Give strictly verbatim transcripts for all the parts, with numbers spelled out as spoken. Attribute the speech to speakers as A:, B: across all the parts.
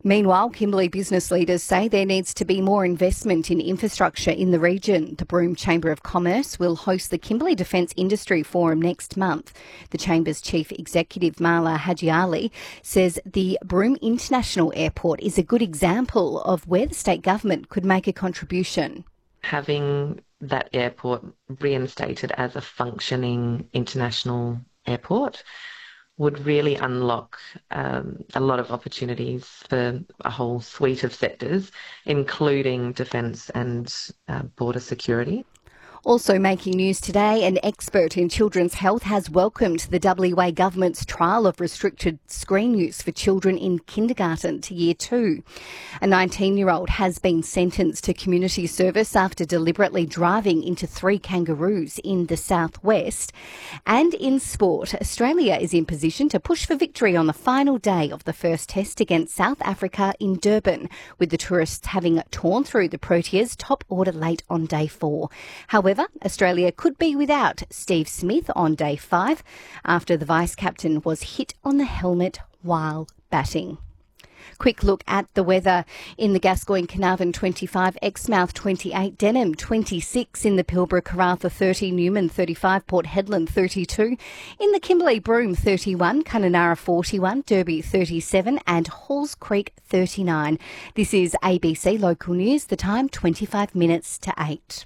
A: Meanwhile, Kimberley business leaders say there needs to be more investment in infrastructure in the region. The Broome Chamber of Commerce will host the Kimberley Defence Industry Forum next month. The Chamber's Chief Executive, Mala Haji-Ali, says the Broome International Airport is a good example of where the state government could make a contribution.
B: Having that airport reinstated as a functioning international airport would really unlock um, a lot of opportunities for a whole suite of sectors, including defence and uh, border security.
A: Also making news today, an expert in children's health has welcomed the W A government's trial of restricted screen use for children in kindergarten to year two. A nineteen-year-old has been sentenced to community service after deliberately driving into three kangaroos in the southwest. And in sport, Australia is in position to push for victory on the final day of the first test against South Africa in Durban, with the tourists having torn through the Proteas' top order late on day four. However, Australia could be without Steve Smith on day five after the vice-captain was hit on the helmet while batting. Quick look at the weather. In the Gascoyne, Carnarvon twenty-five, Exmouth twenty-eight, Denham twenty-six, in the Pilbara, Karratha thirty, Newman thirty-five, Port Hedland thirty-two, in the Kimberley, Broome thirty-one, Kununurra forty-one, Derby thirty-seven and Halls Creek thirty-nine. This is A B C Local News, the time twenty-five minutes to eight.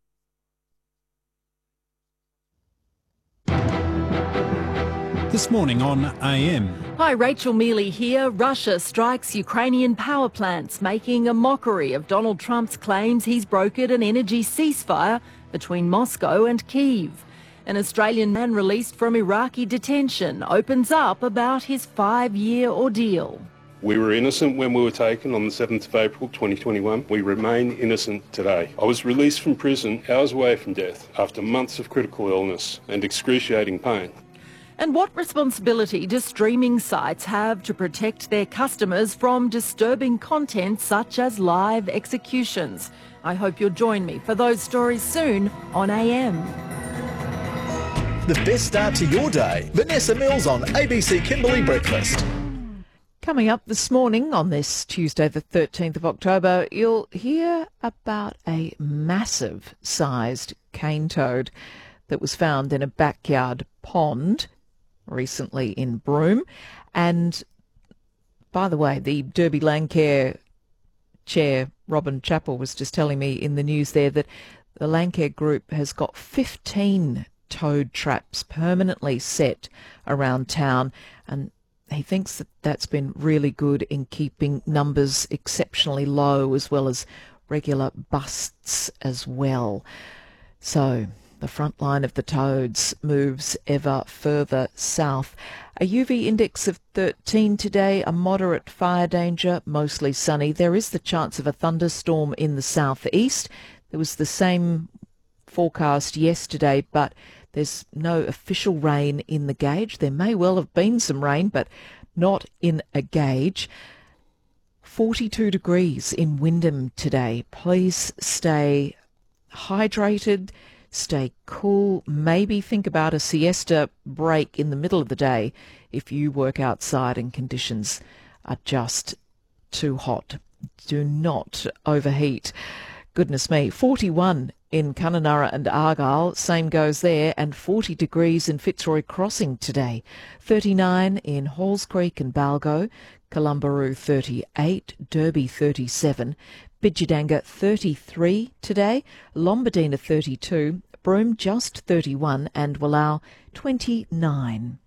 C: This morning on A M.
D: Hi, Rachel Mealy here. Russia strikes Ukrainian power plants, making a mockery of Donald Trump's claims he's brokered an energy ceasefire between Moscow and Kyiv. An Australian man released from Iraqi detention opens up about his five-year ordeal.
E: We were innocent when we were taken on the seventh of April twenty twenty-one. We remain innocent today. I was released from prison hours away from death after months of critical illness and excruciating pain.
D: And what responsibility do streaming sites have to protect their customers from disturbing content such as live executions? I hope you'll join me for those stories soon on A M.
F: The best start to your day. Vanessa Mills on A B C Kimberley Breakfast.
D: Coming up this morning on this Tuesday the thirteenth of October, you'll hear about a massive sized cane toad that was found in a backyard pond recently in Broome. And by the way, the Derby Landcare chair, Robin Chappell, was just telling me in the news there that the Landcare group has got fifteen toad traps permanently set around town, and he thinks that that's been really good in keeping numbers exceptionally low, as well as regular busts as well. So the front line of the toads moves ever further south. A U V index of thirteen today, a moderate fire danger, mostly sunny. There is the chance of a thunderstorm in the southeast. There was the same forecast yesterday, but there's no official rain in the gauge. There may well have been some rain, but not in a gauge. forty-two degrees in Wyndham today. Please stay hydrated. Stay cool. Maybe think about a siesta break in the middle of the day if you work outside and conditions are just too hot. Do not overheat. Goodness me, forty-one in Kununurra and Argyle, same goes there, and forty degrees in Fitzroy Crossing today. thirty-nine in Halls Creek and Balgo, Columbaroo thirty-eight, Derby thirty-seven, Bidjadanga thirty-three today, Lombardina thirty-two, Broome just thirty-one and Wallow twenty-nine.